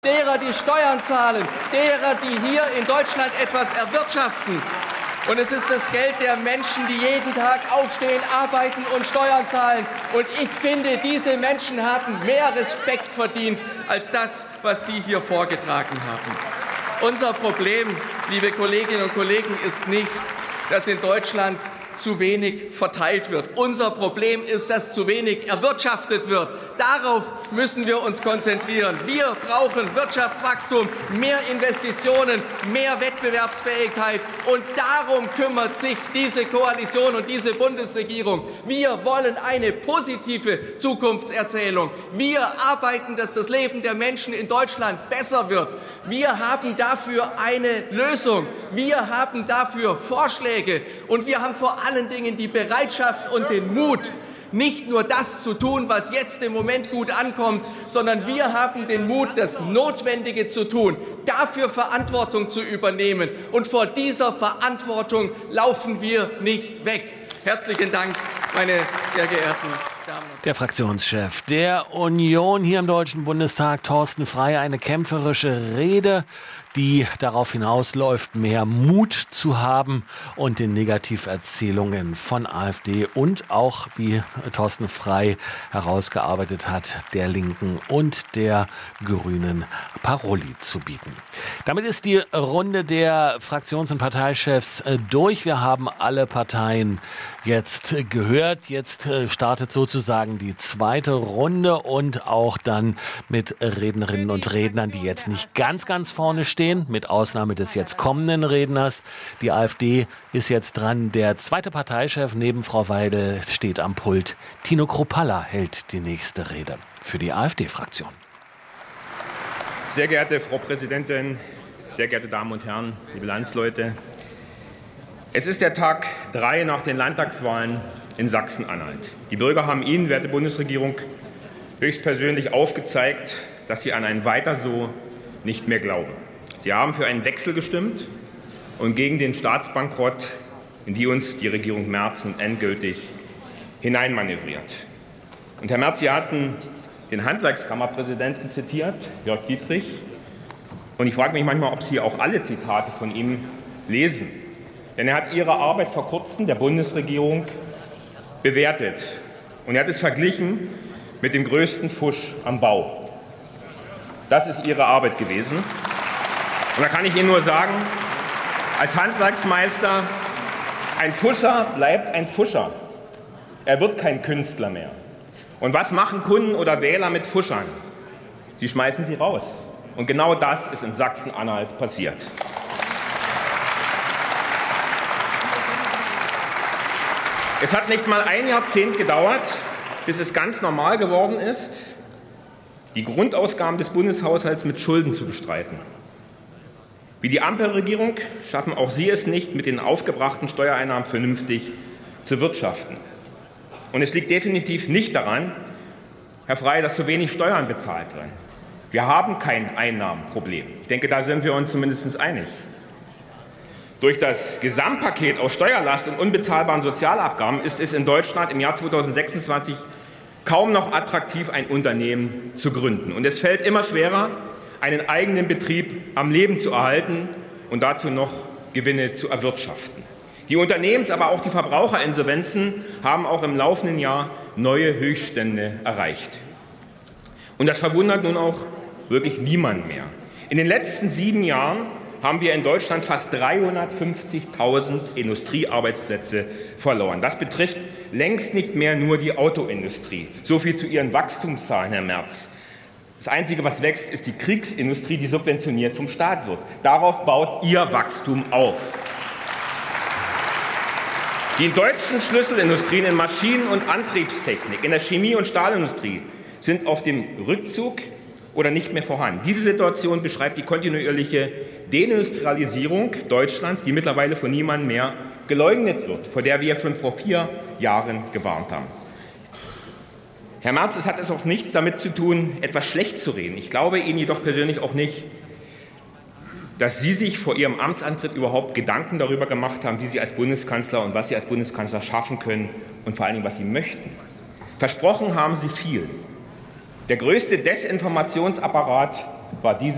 derer, die Steuern zahlen, derer, die hier in Deutschland etwas erwirtschaften. Und es ist das Geld der Menschen, die jeden Tag aufstehen, arbeiten und Steuern zahlen. Und ich finde, diese Menschen haben mehr Respekt verdient als das, was Sie hier vorgetragen haben. Unser Problem, liebe Kolleginnen und Kollegen, ist nicht, dass in Deutschland zu wenig verteilt wird. Unser Problem ist, dass zu wenig erwirtschaftet wird. Darauf müssen wir uns konzentrieren. Wir brauchen Wirtschaftswachstum, mehr Investitionen, mehr Wettbewerbsfähigkeit. Und darum kümmert sich diese Koalition und diese Bundesregierung. Wir wollen eine positive Zukunftserzählung. Wir arbeiten, dass das Leben der Menschen in Deutschland besser wird. Wir haben dafür eine Lösung. Wir haben dafür Vorschläge. Und wir haben vor allen Dingen die Bereitschaft und den Mut, nicht nur das zu tun, was jetzt im Moment gut ankommt, sondern wir haben den Mut, das Notwendige zu tun, dafür Verantwortung zu übernehmen. Und vor dieser Verantwortung laufen wir nicht weg. Herzlichen Dank, meine sehr geehrten Damen und Herren. Der Fraktionschef der Union hier im Deutschen Bundestag, Thorsten Frey, eine kämpferische Rede, die darauf hinausläuft, mehr Mut zu haben und den Negativerzählungen von AfD und auch, wie Thorsten Frey herausgearbeitet hat, der Linken und der Grünen Paroli zu bieten. Damit ist die Runde der Fraktions- und Parteichefs durch. Wir haben alle Parteien jetzt gehört. Jetzt startet sozusagen die zweite Runde und auch dann mit Rednerinnen und Rednern, die jetzt nicht ganz vorne stehen, mit Ausnahme des jetzt kommenden Redners. Die AfD ist jetzt dran. Der zweite Parteichef neben Frau Weidel steht am Pult. Tino Kruppalla hält die nächste Rede für die AfD-Fraktion. Sehr geehrte Frau Präsidentin, sehr geehrte Damen und Herren, liebe Landsleute. Es ist der Tag 3 nach den Landtagswahlen in Sachsen-Anhalt. Die Bürger haben Ihnen, werte Bundesregierung, höchstpersönlich aufgezeigt, dass sie an ein Weiter so nicht mehr glauben. Sie haben für einen Wechsel gestimmt und gegen den Staatsbankrott, in die uns die Regierung Merz nun endgültig hineinmanövriert. Und Herr Merz, Sie hatten den Handwerkskammerpräsidenten zitiert, Jörg Dietrich. Und ich frage mich manchmal, ob Sie auch alle Zitate von ihm lesen. Denn er hat Ihre Arbeit vor kurzem der Bundesregierung bewertet. Und er hat es verglichen mit dem größten Fusch am Bau. Das ist Ihre Arbeit gewesen. Und da kann ich Ihnen nur sagen, als Handwerksmeister, ein Fuscher bleibt ein Fuscher. Er wird kein Künstler mehr. Und was machen Kunden oder Wähler mit Fuschern? Sie schmeißen sie raus. Und genau das ist in Sachsen-Anhalt passiert. Es hat nicht mal ein Jahrzehnt gedauert, bis es ganz normal geworden ist, die Grundausgaben des Bundeshaushalts mit Schulden zu bestreiten. Wie die Ampelregierung schaffen auch Sie es nicht, mit den aufgebrachten Steuereinnahmen vernünftig zu wirtschaften. Und es liegt definitiv nicht daran, Herr Frey, dass so wenig Steuern bezahlt werden. Wir haben kein Einnahmenproblem. Ich denke, da sind wir uns zumindest einig. Durch das Gesamtpaket aus Steuerlast und unbezahlbaren Sozialabgaben ist es in Deutschland im Jahr 2026 kaum noch attraktiv, ein Unternehmen zu gründen. Und es fällt immer schwerer, einen eigenen Betrieb am Leben zu erhalten und dazu noch Gewinne zu erwirtschaften. Die Unternehmens-, aber auch die Verbraucherinsolvenzen haben auch im laufenden Jahr neue Höchststände erreicht. Und das verwundert nun auch wirklich niemand mehr. In den letzten 7 Jahren haben wir in Deutschland fast 350.000 Industriearbeitsplätze verloren. Das betrifft längst nicht mehr nur die Autoindustrie. So viel zu Ihren Wachstumszahlen, Herr Merz. Das Einzige, was wächst, ist die Kriegsindustrie, die subventioniert vom Staat wird. Darauf baut Ihr Wachstum auf. Die deutschen Schlüsselindustrien in Maschinen- und Antriebstechnik, in der Chemie- und Stahlindustrie sind auf dem Rückzug oder nicht mehr vorhanden. Diese Situation beschreibt die kontinuierliche Deindustrialisierung Deutschlands, die mittlerweile von niemandem mehr geleugnet wird, vor der wir schon vor 4 Jahren gewarnt haben. Herr Merz, es hat es auch nichts damit zu tun, etwas schlecht zu reden. Ich glaube Ihnen jedoch persönlich auch nicht, dass Sie sich vor Ihrem Amtsantritt überhaupt Gedanken darüber gemacht haben, wie Sie als Bundeskanzler und was Sie als Bundeskanzler schaffen können und vor allen Dingen, was Sie möchten. Versprochen haben Sie viel. Der größte Desinformationsapparat war diese